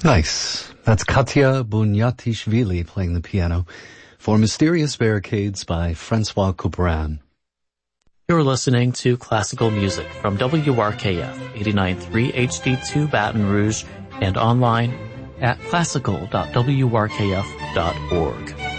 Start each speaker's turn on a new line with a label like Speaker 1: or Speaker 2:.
Speaker 1: Nice. That's Katya Bunyatishvili playing the piano for Mysterious Barricades by Francois Couperin.
Speaker 2: You're listening to classical music from WRKF 89.3 HD2 Baton Rouge and online at classical.wrkf.org.